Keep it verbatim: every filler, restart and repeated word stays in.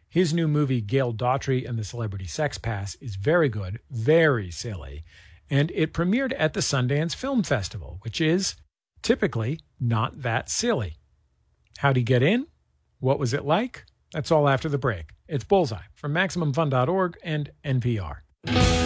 His new movie, Gail Daughtry and the Celebrity Sex Pass, is very good, very silly, and it premiered at the Sundance Film Festival, which is typically not that silly. How'd he get in? What was it like? That's all after the break. It's Bullseye from Maximum Fun dot org and N P R.